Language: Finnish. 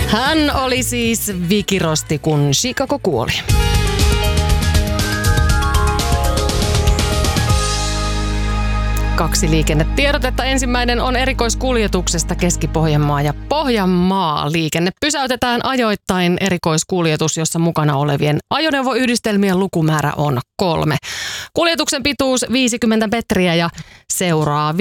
Hän oli siis Vicky Rosti, kun Chicago kuoli. Kaksi liikennetiedotetta. Ensimmäinen on erikoiskuljetuksesta Keski-Pohjanmaa ja Pohjanmaa. Liikenne pysäytetään ajoittain. Erikoiskuljetus, jossa mukana olevien ajoneuvoyhdistelmien lukumäärä on 3. Kuljetuksen pituus 50 metriä ja seuraa